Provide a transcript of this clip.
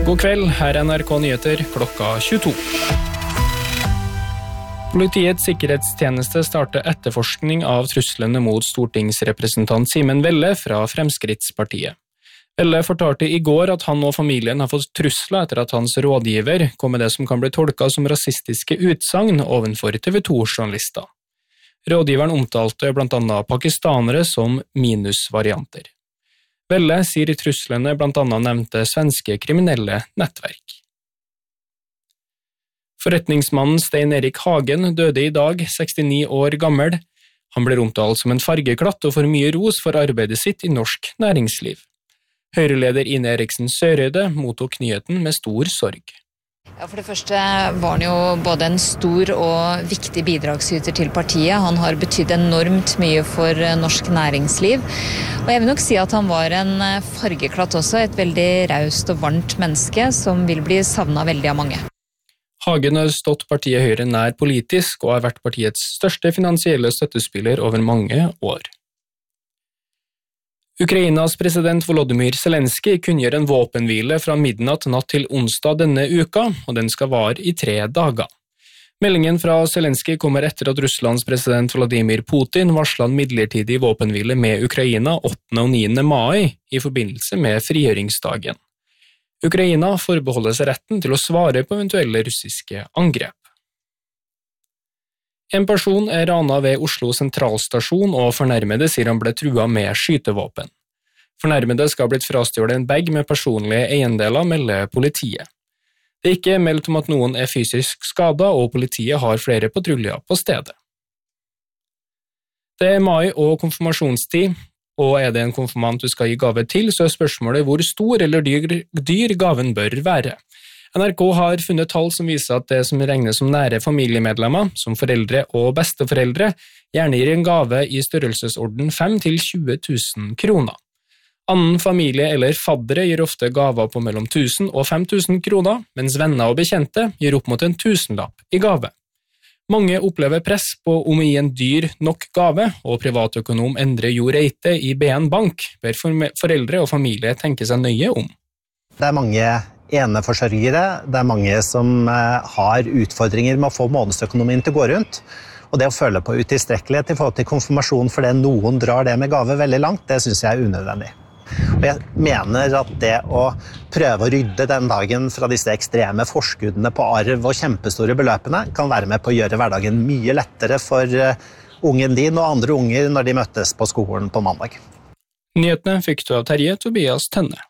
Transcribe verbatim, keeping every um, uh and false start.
God kveld, her er N R K Nyheter klokka tjueto. Politiets sikkerhetstjeneste starter etterforskning av truslene mot stortingsrepresentant Simen Velle fra Fremskrittspartiet. Velle fortalte i går at han og familien har fått trusler etter at hans rådgiver kom med det som kan bli tolket som rasistiske utsagn ovenfor T V to-journalister. Rådgiveren omtalte blant annet pakistanere som minusvarianter. Velle sier i truslene blant annet nevnte svenske kriminelle nettverk. Forretningsmannen Stein Erik Hagen døde i dag, sekstini år gammel. Han blir omtalt som en fargeklatt og får mye ros for arbeidet sitt i norsk næringsliv. Høyreleder Ine Eriksen Søreide mottok nyheten med stor sorg. Ja, for det første var han jo både en stor og viktig bidragsyter til partiet. Han har betydd enormt mye for norsk næringsliv. Og jeg vil nok si at han var en fargeklatt også, et veldig raust og varmt menneske som vil bli savnet veldig av mange. Hagen har stått partiet Høyre nær politisk og har vært partiets største finansielle støttespiller over mange år. Ukrainas president Volodymyr Zelensky kunngjør en våpenhvile fra midnatt natt til onsdag denne uka, og den skal vare i tre dager. Meldingen fra Zelensky kommer etter at Russlands president Vladimir Putin varslet en midlertidig våpenhvile med Ukraina åttende og niende mai i forbindelse med frigjøringsdagen. Ukraina forbeholder seg retten til å svare på eventuelle russiske angrep. En person er ranet ved Oslo sentralstasjon, og fornærmede sier han ble truet med skytevåpen. Fornærmede skal ha blitt frastjålet en bag med personlige eiendeler, melder politiet. Det er ikke meldt om at noen er fysisk skadet, og politiet har flere patruljer på stedet. Det er mai og konfirmasjonstid, og er det en konfirmant du skal gi gave til, så er spørsmålet hvor stor eller dyr, dyr gaven bør være. N R K har funnet tall som viser at det som regnes som nære familiemedlemmer, som foreldre og besteforeldre, gjerne gir en gave i størrelsesorden fem til tjue tusen kroner. Annen familie eller faddere gir ofte gaver på mellom tusen og fem tusen kroner, mens venner og bekjente gir opp mot en tusenlapp i gave. Mange opplever press på om å gi en dyr nok gave, og privatøkonom Endre Jo Reite i B N Bank ber foreldre og familie tenke seg nøye om. Det er mange eneforsørgere, det er mange som har utfordringer med å få månedsøkonomien til å gå rundt, og det å føle på utilstrekkelighet i forhold til konfirmasjon fordi noen drar det med gave veldig langt, det synes jeg er unødvendig. Og jeg mener at det å prøve å rydde den dagen fra disse ekstreme forskuddene på arv og kjempestore beløpene kan være med på å gjøre hverdagen mye lettere for ungen din og andre unger når de møtes på skolen på mandag. Nyhetene fikk du av Terje Tobias Tenne.